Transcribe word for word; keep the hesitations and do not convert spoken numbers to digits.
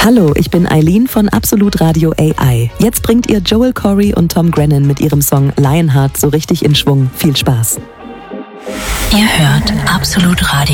Hallo, ich bin Eileen von Absolut Radio A I. Jetzt bringt ihr Joel Corry und Tom Grennan mit ihrem Song Lionheart so richtig in Schwung. Viel Spaß. Ihr hört Absolut Radio.